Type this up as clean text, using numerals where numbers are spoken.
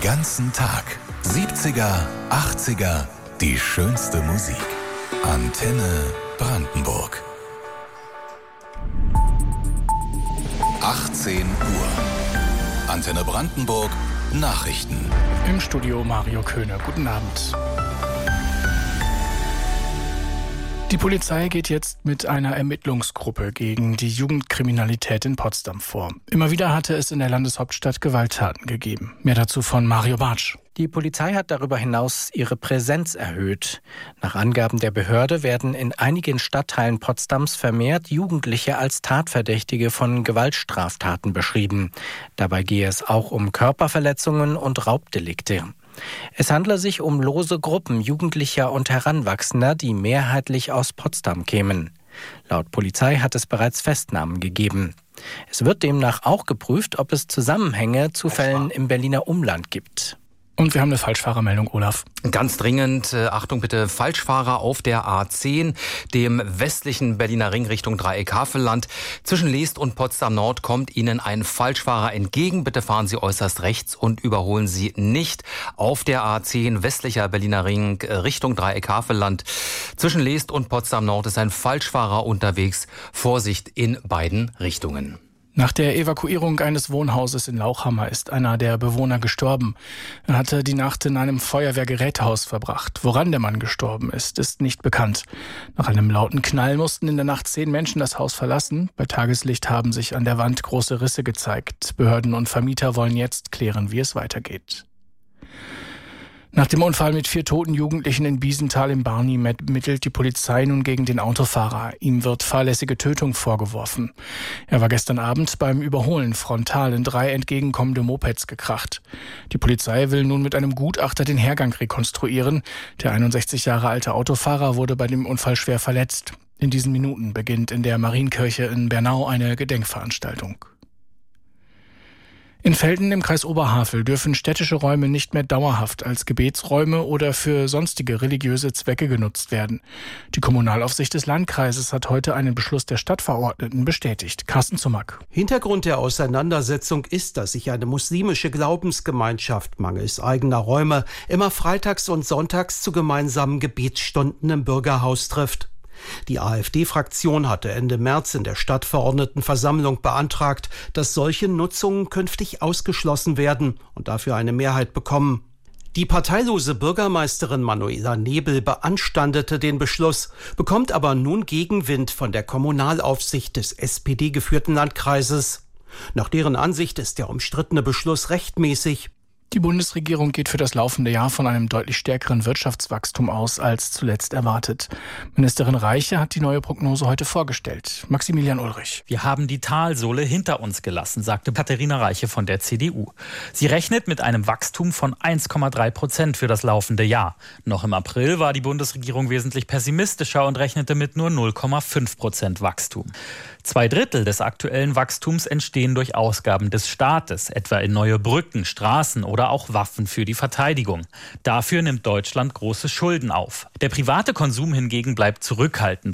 ganzen Tag. 70er, 80er, die schönste Musik. Antenne Brandenburg. 18 Uhr. Antenne Brandenburg, Nachrichten. Im Studio Mario Köhne. Guten Abend. Die Polizei geht jetzt mit einer Ermittlungsgruppe gegen die Jugendkriminalität in Potsdam vor. Immer wieder hatte es in der Landeshauptstadt Gewalttaten gegeben. Mehr dazu von Mario Bartsch. Die Polizei hat darüber hinaus ihre Präsenz erhöht. Nach Angaben der Behörde werden in einigen Stadtteilen Potsdams vermehrt Jugendliche als Tatverdächtige von Gewaltstraftaten beschrieben. Dabei gehe es auch um Körperverletzungen und Raubdelikte. Es handle sich um lose Gruppen Jugendlicher und Heranwachsender, die mehrheitlich aus Potsdam kämen. Laut Polizei hat es bereits Festnahmen gegeben. Es wird demnach auch geprüft, ob es Zusammenhänge zu Fällen im Berliner Umland gibt. Und wir haben eine Falschfahrermeldung, Olaf. Ganz dringend, Achtung bitte, Falschfahrer auf der A10, dem westlichen Berliner Ring Richtung Dreieck-Havelland. Zwischen Leest und Potsdam Nord kommt Ihnen ein Falschfahrer entgegen. Bitte fahren Sie äußerst rechts und überholen Sie nicht. Auf der A10, westlicher Berliner Ring Richtung Dreieck-Havelland. Zwischen Leest und Potsdam Nord ist ein Falschfahrer unterwegs. Vorsicht in beiden Richtungen. Nach der Evakuierung eines Wohnhauses in Lauchhammer ist einer der Bewohner gestorben. Er hatte die Nacht in einem Feuerwehrgerätehaus verbracht. Woran der Mann gestorben ist, ist nicht bekannt. Nach einem lauten Knall mussten in der Nacht 10 Menschen das Haus verlassen. Bei Tageslicht haben sich an der Wand große Risse gezeigt. Behörden und Vermieter wollen jetzt klären, wie es weitergeht. Nach dem Unfall mit 4 toten Jugendlichen in Biesenthal im Barni ermittelt die Polizei nun gegen den Autofahrer. Ihm wird fahrlässige Tötung vorgeworfen. Er war gestern Abend beim Überholen frontal in 3 entgegenkommende Mopeds gekracht. Die Polizei will nun mit einem Gutachter den Hergang rekonstruieren. Der 61 Jahre alte Autofahrer wurde bei dem Unfall schwer verletzt. In diesen Minuten beginnt in der Marienkirche in Bernau eine Gedenkveranstaltung. In Velten im Kreis Oberhavel dürfen städtische Räume nicht mehr dauerhaft als Gebetsräume oder für sonstige religiöse Zwecke genutzt werden. Die Kommunalaufsicht des Landkreises hat heute einen Beschluss der Stadtverordneten bestätigt. Carsten Zumack. Hintergrund der Auseinandersetzung ist, dass sich eine muslimische Glaubensgemeinschaft mangels eigener Räume immer freitags und sonntags zu gemeinsamen Gebetsstunden im Bürgerhaus trifft. Die AfD-Fraktion hatte Ende März in der Stadtverordnetenversammlung beantragt, dass solche Nutzungen künftig ausgeschlossen werden und dafür eine Mehrheit bekommen. Die parteilose Bürgermeisterin Manuela Nebel beanstandete den Beschluss, bekommt aber nun Gegenwind von der Kommunalaufsicht des SPD-geführten Landkreises. Nach deren Ansicht ist der umstrittene Beschluss rechtmäßig. Die Bundesregierung geht für das laufende Jahr von einem deutlich stärkeren Wirtschaftswachstum aus als zuletzt erwartet. Ministerin Reiche hat die neue Prognose heute vorgestellt. Maximilian Ulrich. Wir haben die Talsohle hinter uns gelassen, sagte Katharina Reiche von der CDU. Sie rechnet mit einem Wachstum von 1,3% für das laufende Jahr. Noch im April war die Bundesregierung wesentlich pessimistischer und rechnete mit nur 0,5% Wachstum. 2/3 des aktuellen Wachstums entstehen durch Ausgaben des Staates, etwa in neue Brücken, Straßen oder auch Waffen für die Verteidigung. Dafür nimmt Deutschland große Schulden auf. Der private Konsum hingegen bleibt zurückhaltend.